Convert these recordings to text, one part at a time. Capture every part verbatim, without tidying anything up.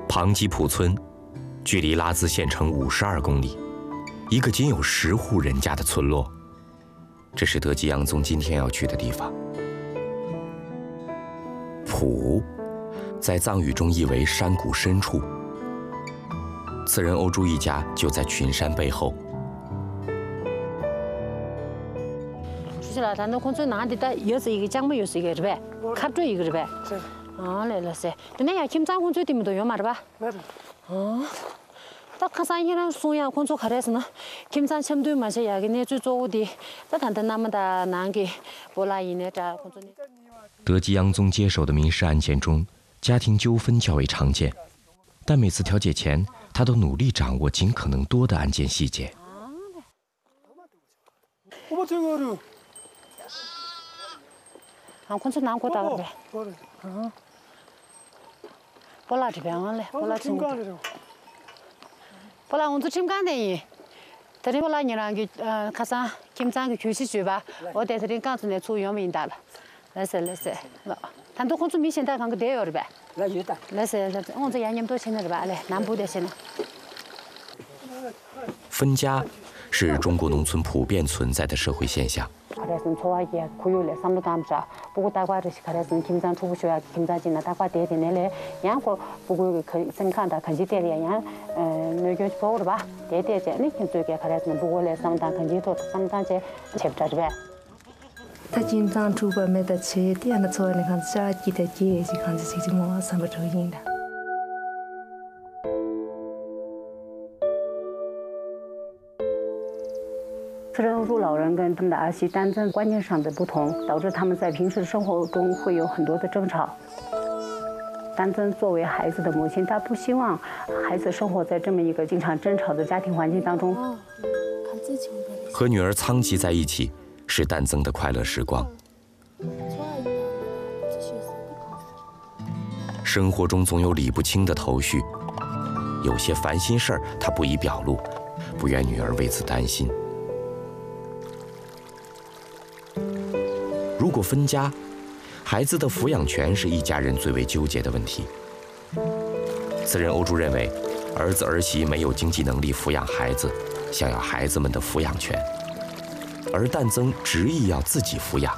庞吉普村距离拉孜县城五十二公里，一个仅有十户人家的村落。这是德吉洋宗今天要去的地方。普，在藏语中译为山谷深处。此人欧珠一家就在群山背后。 出去了，咱那工作哪里的？又是一个江木，又是一个是呗？卡住一个是呗？ 是。 啊，来了噻。那要kim张工作点么多用嘛是吧？ 没得。 哦。딱 가상이랑 소야 콘소 가래서는 김산 첨도 마셔 야기네 주조우디 다단단 남다 난게 볼라이네 자 콘소니 德吉洋宗接手的民事案件中，家庭纠纷较为常见，但每次调解前，他都努力掌握尽可能多的案件细节。 아 콘소 난고 다 그래. 어. 볼라 집양을래. 볼라 친구. 볼라 온도 침간데. 다른 볼라니랑 그 가사 김장 그 교시 주바. 어디 다른 간수네 주요민다. 레세 레세. 단도 콘소 미신다 간거 돼요, 봐. 레유다. 레세 레세. 온도 양념도 챙겨 봐. 래. 남부대 신나. 分家是中国农村普遍存在的社会现象。 그래서 좋아하게 구유래 삼부담자 보고 다과르시 그래서 김장 초부쇼야 김장지나 다과 대대내래 양고 보고 그 생각한다 간지대리야 양 너교 보러 봐 대대제 네 김쪽에 그래서 보고래 삼단 간지도 삼단제 챕터에 다 김장 초부매다 제대한 소원에 간자 기대지 간지 지금 뭐 삼부터인다 自然入老人跟他们的儿媳单增观念上的不同，导致他们在平时生活中会有很多的争吵。单增作为孩子的母亲，她不希望孩子生活在这么一个经常争吵的家庭环境当中。 和女儿仓吉在一起是丹增的快乐时光。生活中总有理不清的头绪，有些烦心事儿他不宜表露，不愿女儿为此担心。 如果分家，孩子的抚养权是一家人最为纠结的问题。此人欧珠认为，儿子儿媳没有经济能力抚养孩子，想要孩子们的抚养权，而旦增执意要自己抚养。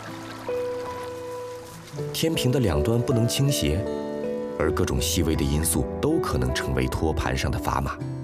天平的两端不能倾斜，而各种细微的因素都可能成为托盘上的砝码。